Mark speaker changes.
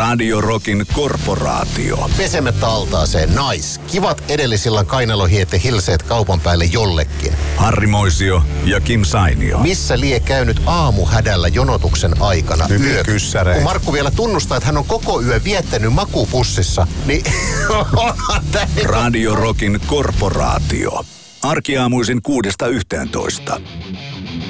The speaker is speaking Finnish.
Speaker 1: Radio Rockin korporaatio.
Speaker 2: Pesemättä altaaseen nice. Kivat edellisillan kainalohiette hilseet kaupan päälle jollekin.
Speaker 1: Harri Moisio ja Kim Sainio.
Speaker 2: Missä lie käynyt aamuhädällä jonotuksen aikana? Kun Markku vielä tunnustaa, että hän on koko yö viettänyt makupussissa, niin onhan tämä...
Speaker 1: Radio Rockin korporaatio. Arkiaamuisin 6–11.